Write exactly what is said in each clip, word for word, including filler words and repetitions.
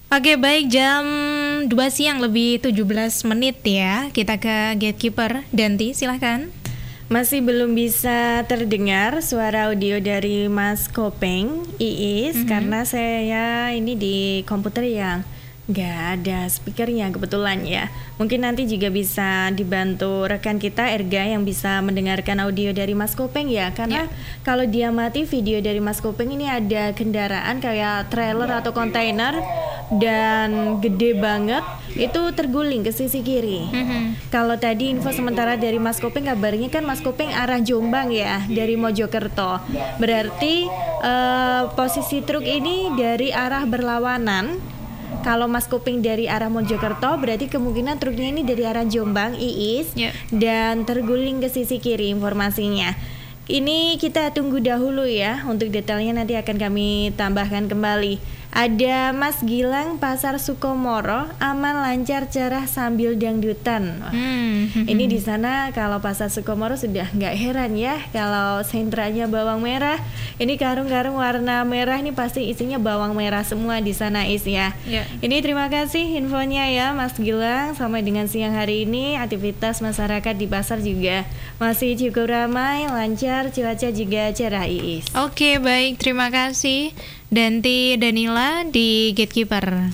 Oke, baik, jam dua siang lebih tujuh belas menit ya. Kita ke Gatekeeper. Danti, silahkan. Masih belum bisa terdengar suara audio dari Mas Kopeng, Iis, mm-hmm. karena saya ini di komputer yang nggak ada speakernya kebetulan ya. Mungkin nanti juga bisa dibantu rekan kita Erga yang bisa mendengarkan audio dari Mas Kopeng ya. Karena yeah. kalau dia mati video dari Mas Kopeng ini ada kendaraan kayak trailer atau kontainer dan gede banget, itu terguling ke sisi kiri. Mm-hmm. Kalau tadi info sementara dari Mas Kopeng, kabarnya kan Mas Kopeng arah Jombang ya, dari Mojokerto. Berarti uh, posisi truk ini dari arah berlawanan. Kalau Mas Kopeng dari arah Mojokerto, berarti kemungkinan truknya ini dari arah Jombang, Iis, yeah. dan terguling ke sisi kiri informasinya. Ini kita tunggu dahulu ya, untuk detailnya nanti akan kami tambahkan kembali. Ada Mas Gilang, Pasar Sukomoro, aman lancar cerah sambil dangdutan. Wah, hmm. Ini di sana kalau Pasar Sukomoro sudah nggak heran ya, kalau sentranya bawang merah. Ini karung-karung warna merah ini pasti isinya bawang merah semua di sana Is ya. Yeah. Ini terima kasih infonya ya Mas Gilang. Sampai dengan siang hari ini aktivitas masyarakat di pasar juga masih cukup ramai, lancar, cuaca juga cerah Iis. Oke, baik, terima kasih Danti Danila di Gatekeeper.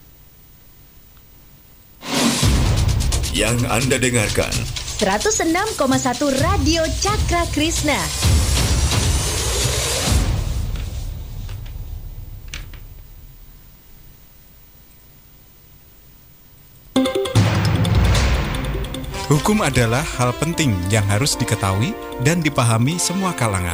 Yang Anda dengarkan seratus enam koma satu Radio Cakra Krishna. Hukum adalah hal penting yang harus diketahui dan dipahami semua kalangan.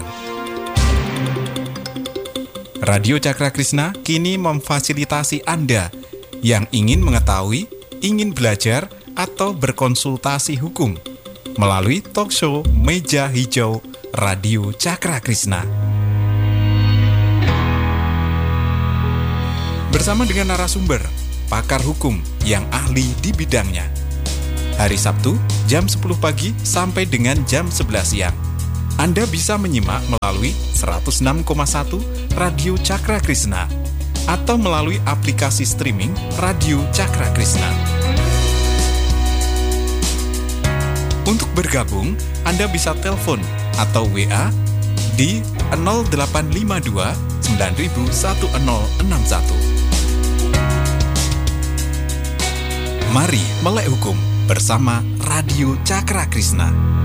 Radio Cakra Krishna kini memfasilitasi Anda yang ingin mengetahui, ingin belajar, atau berkonsultasi hukum melalui talk show Meja Hijau Radio Cakra Krishna. Bersama dengan narasumber, pakar hukum yang ahli di bidangnya. Hari Sabtu, jam sepuluh pagi sampai dengan jam sebelas siang. Anda bisa menyimak melalui seratus enam koma satu Radio Cakra Krishna atau melalui aplikasi streaming Radio Cakra Krishna. Untuk bergabung, Anda bisa telepon atau W A di nol delapan lima dua sembilan satu nol enam satu. Mari melek hukum bersama Radio Cakra Krishna.